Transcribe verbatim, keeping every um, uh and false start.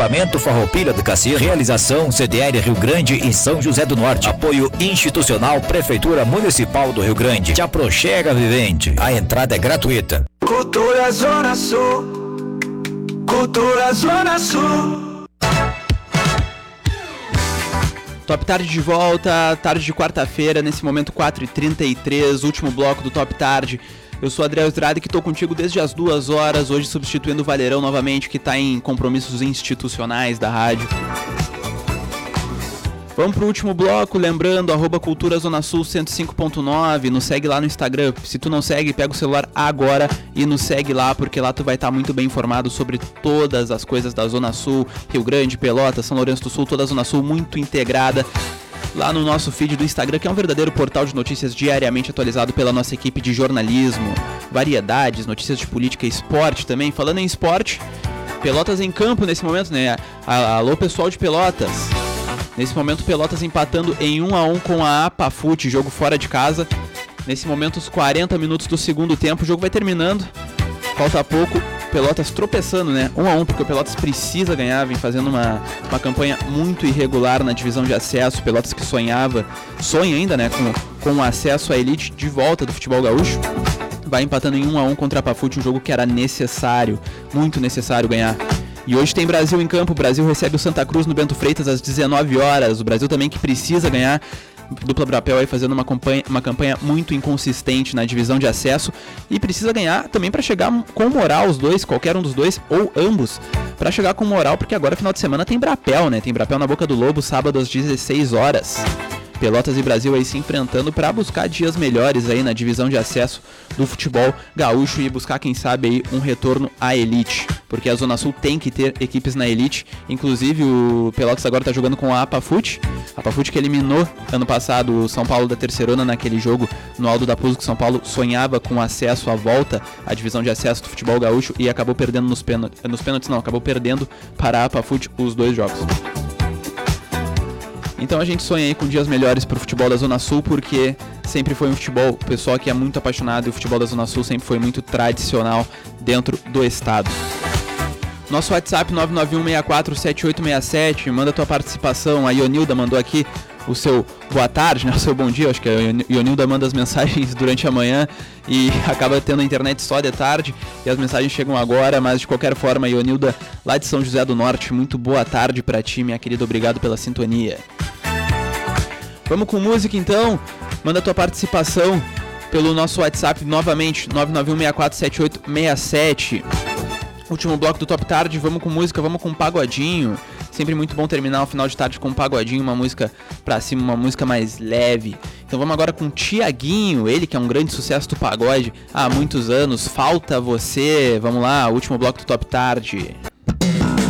Loteamento Farroupilha do Cassino. Realização C D L Rio Grande e São José do Norte. Apoio institucional Prefeitura Municipal do Rio Grande. Te aproxega, vivente. A entrada é gratuita. Cultura Zona Sul. Cultura Zona Sul. Top Tarde de volta, tarde de quarta-feira, nesse momento quatro e trinta e três, último bloco do Top Tarde. Eu sou Adriel Estrada, que estou contigo desde as duas horas, hoje substituindo o Valerão novamente, que está em compromissos institucionais da rádio. Vamos pro último bloco, lembrando, arroba Cultura Zona Sul cento e cinco ponto nove, nos segue lá no Instagram. Se tu não segue, pega o celular agora e nos segue lá, porque lá tu vai estar muito bem informado sobre todas as coisas da Zona Sul, Rio Grande, Pelotas, São Lourenço do Sul, toda a Zona Sul muito integrada. Lá no nosso feed do Instagram, que é um verdadeiro portal de notícias diariamente atualizado pela nossa equipe de jornalismo, variedades, notícias de política e esporte também. Falando em esporte, Pelotas em campo nesse momento, né? Alô, pessoal de Pelotas. Nesse momento, Pelotas empatando em um a um com a Apafute, jogo fora de casa. Nesse momento, os quarenta minutos do segundo tempo, o jogo vai terminando. Falta pouco, Pelotas tropeçando, né? um a um, porque o Pelotas precisa ganhar, vem fazendo uma, uma campanha muito irregular na divisão de acesso. Pelotas que sonhava, sonha ainda, né? Com, com o acesso à elite de volta do futebol gaúcho. Vai empatando em um a um contra a Apafute, um jogo que era necessário, muito necessário ganhar. E hoje tem Brasil em campo, o Brasil recebe o Santa Cruz no Bento Freitas às dezenove horas, o Brasil também que precisa ganhar, dupla Brapel aí fazendo uma campanha, uma campanha muito inconsistente na divisão de acesso e precisa ganhar também para chegar com moral os dois, qualquer um dos dois ou ambos, para chegar com moral, porque agora final de semana tem Brapel, né, tem Brapel na Boca do Lobo, sábado às dezesseis horas. Pelotas e Brasil aí se enfrentando para buscar dias melhores aí na divisão de acesso do futebol gaúcho e buscar, quem sabe, aí um retorno à elite, porque a Zona Sul tem que ter equipes na elite. Inclusive o Pelotas agora está jogando com a Apafute, a Apafute que eliminou ano passado o São Paulo da Terceirona naquele jogo no Aldo da Puso, que São Paulo sonhava com acesso à volta à divisão de acesso do futebol gaúcho e acabou perdendo nos pênaltis, nos pênaltis não, acabou perdendo para a Apafute os dois jogos. Então a gente sonha aí com dias melhores para o futebol da Zona Sul, porque sempre foi um futebol, o pessoal que é muito apaixonado, e o futebol da Zona Sul sempre foi muito tradicional dentro do estado. Nosso WhatsApp nove nove um seis quatro sete oito seis sete, manda tua participação. A Ionilda mandou aqui o seu boa tarde, né, o seu bom dia. Acho que a Ionilda manda as mensagens durante a manhã e acaba tendo a internet só de tarde e as mensagens chegam agora, mas de qualquer forma, Ionilda lá de São José do Norte, muito boa tarde pra ti, minha querida, obrigado pela sintonia. Vamos com música então, manda tua participação pelo nosso WhatsApp novamente, nove nove um seis quatro sete oito seis sete. Último bloco do Top Tarde, vamos com música, vamos com pagodinho. Sempre muito bom terminar o final de tarde com um pagodinho, uma música pra cima, uma música mais leve. Então vamos agora com Tiaguinho, ele que é um grande sucesso do pagode há muitos anos, Falta Você. Vamos lá, último bloco do Top Tarde.